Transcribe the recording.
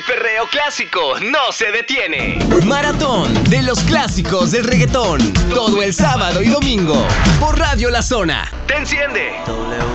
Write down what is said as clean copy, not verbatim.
perreo clásico no se detiene. Maratón de los clásicos del reggaetón. Todo el sábado y domingo por Radio La Zona. Te enciende.